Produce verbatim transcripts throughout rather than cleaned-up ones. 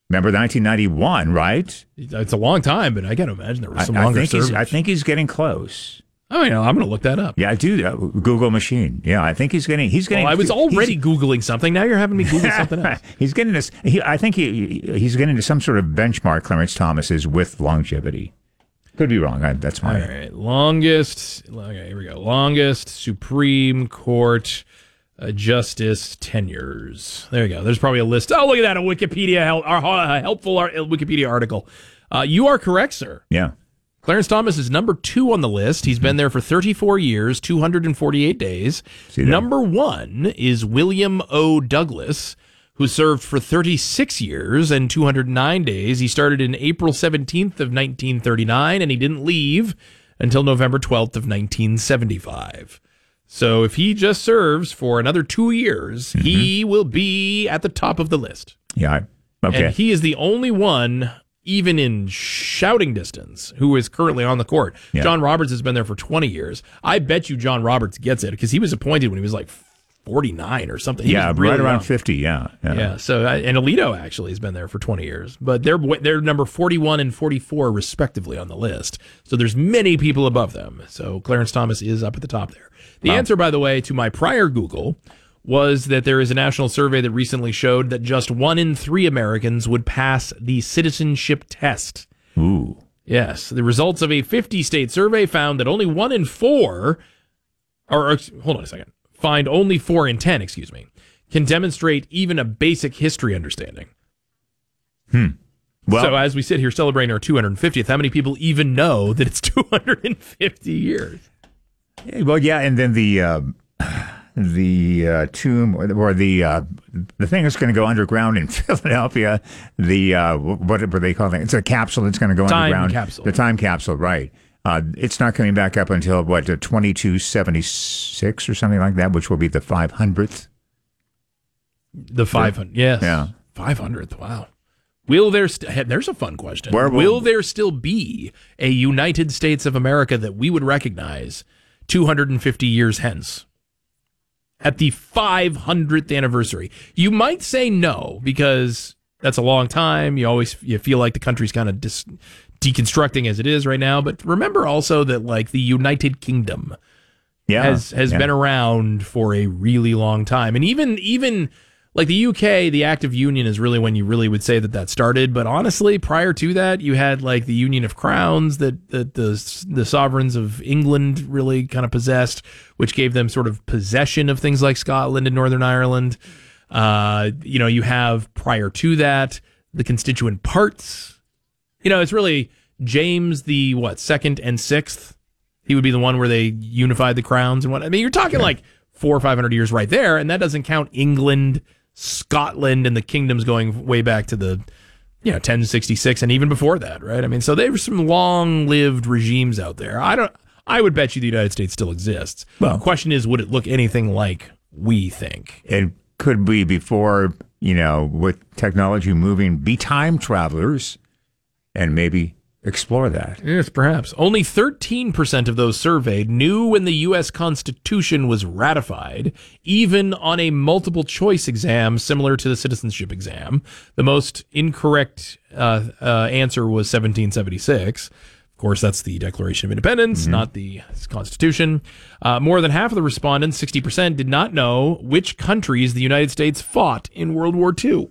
Remember nineteen ninety-one, right? It's a long time, but I got to imagine there was some I, longer I think he's, service. I think he's getting close. Oh, you know, I'm going to look that up. Yeah, I do. Uh, Google machine. Yeah, I think he's getting. He's getting. Well, I was already Googling something. Now you're having me Google something else. He's getting this. He, I think he he's getting to some sort of benchmark. Clarence Thomas is with longevity. Could be wrong. I, that's my. All right, longest. Okay, here we go. Longest Supreme Court uh, justice tenures. There you go. There's probably a list. Oh, look at that! A Wikipedia help, a helpful Wikipedia article. Uh, you are correct, sir. Yeah. Clarence Thomas is number two on the list. He's been there for thirty-four years, two hundred forty-eight days. Number one is William O. Douglas, who served for thirty-six years and two hundred nine days. He started in April seventeenth of nineteen thirty-nine, and he didn't leave until November twelfth of nineteen seventy-five. So if he just serves for another two years, mm-hmm. he will be at the top of the list. Yeah. Okay. And he is the only one, even in shouting distance, who is currently on the court. Yeah. John Roberts has been there for twenty years. I bet you John Roberts gets it because he was appointed when he was like forty-nine or something. He yeah, really right around young. fifty, yeah. Yeah, yeah so, and Alito actually has been there for twenty years. But they're, they're number forty-one and forty-four, respectively, on the list. So there's many people above them. So Clarence Thomas is up at the top there. The wow. answer, by the way, to my prior Google was that there is a national survey that recently showed that just one in three Americans would pass the citizenship test. Ooh. Yes. The results of a fifty-state survey found that only one in four, or, or hold on a second, find only four in ten, excuse me, can demonstrate even a basic history understanding. Hmm. Well, so as we sit here celebrating our two hundred fiftieth, how many people even know that it's two hundred fifty years? Well, yeah, and then the... Uh, The uh, tomb or, or the uh, the thing that's going to go underground in Philadelphia, the uh, what were they calling it? It's a capsule that's going to go time underground. Capsule. The time capsule, right? Uh, it's not coming back up until what twenty-two seventy-six or something like that, which will be the five hundredth. The five hundred, yes, yeah, five hundredth. Wow. Will there? St- there's a fun question. Where will, will there still be a United States of America that we would recognize two hundred fifty years hence? At the five hundredth anniversary. You might say no, because that's a long time. You always you feel like the country's kind of dis- deconstructing as it is right now. But remember also that like the United Kingdom yeah, has has yeah. been around for a really long time. And even even like the U K, the Act of Union is really when you really would say that that started. But honestly, prior to that, you had like the Union of Crowns that, that the the sovereigns of England really kind of possessed, which gave them sort of possession of things like Scotland and Northern Ireland. Uh, you know, you have prior to that the constituent parts. You know, it's really James the what second and sixth. He would be the one where they unified the crowns and what. I mean, you're talking like four or five hundred years right there, and that doesn't count England, Scotland, and the kingdoms going way back to the, you know, ten sixty-six and even before that, right? I mean, so there were some long-lived regimes out there. I don't. I would bet you the United States still exists. Well, the question is, would it look anything like we think? It could be before, you know, with technology moving, be time travelers and maybe explore that. Yes, perhaps. Only thirteen percent of those surveyed knew when the U S Constitution was ratified, even on a multiple choice exam similar to the citizenship exam. The most incorrect uh, uh, answer was seventeen seventy-six. Of course, that's the Declaration of Independence, mm-hmm. not the Constitution. Uh, more than half of the respondents, sixty percent, did not know which countries the United States fought in World War Two.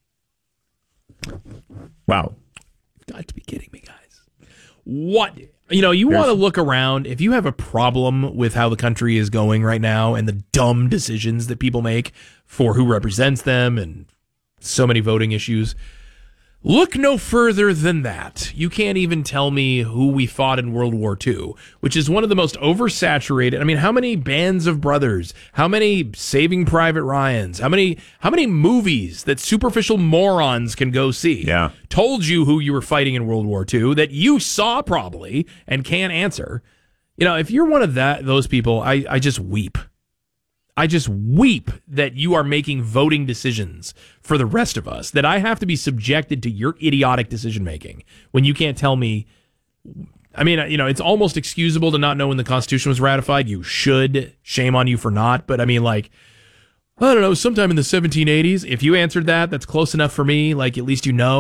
Wow. You've got to be kidding me, guys. What? You know, you want to look around. If you have a problem with how the country is going right now and the dumb decisions that people make for who represents them and so many voting issues, look no further than that. You can't even tell me who we fought in World War Two, which is one of the most oversaturated. I mean, how many Bands of Brothers? How many Saving Private Ryans? How many how many movies that superficial morons can go see? Yeah. Told you who you were fighting in World War Two that you saw probably and can't answer. You know, if you're one of that those people, I, I just weep. I just weep that you are making voting decisions for the rest of us, that I have to be subjected to your idiotic decision-making when you can't tell me. I mean, you know, it's almost excusable to not know when the Constitution was ratified. You should. Shame on you for not. But I mean, like, I don't know, sometime in the seventeen eighties. If you answered that, that's close enough for me. Like, at least you know.